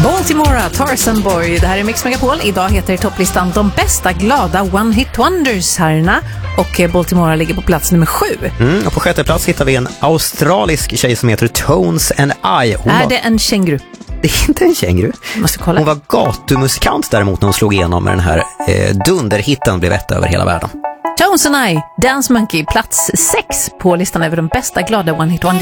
Baltimora, Tarzan Boy. Det här är Mix Megapol. Idag heter topplistan de bästa glada One Hit Wonders herrarna. Och Baltimora ligger på plats nummer 7. Och på 6:e plats hittar vi en australisk tjej som heter Tones and I. Det en känguru? Det är inte en känguru. Måste kolla. Hon var gatumusikant däremot när hon slog igenom med den här dunderhitten blev ett över hela världen. Tones and I, Dance Monkey, plats 6 på listan över de bästa glada One Hit Wonders.